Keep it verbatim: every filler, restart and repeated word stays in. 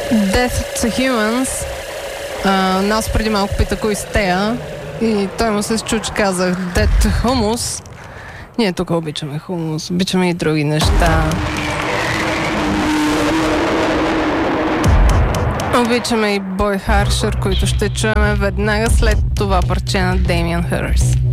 Death to Humans. А, нас преди малко пита кои са тея и той му се счу, че казах Dead to Hummus. Ние тук обичаме хумус, обичаме и други неща. Обичаме и Boy Harsher, които ще чуем веднага след това парче на Damien Hirst.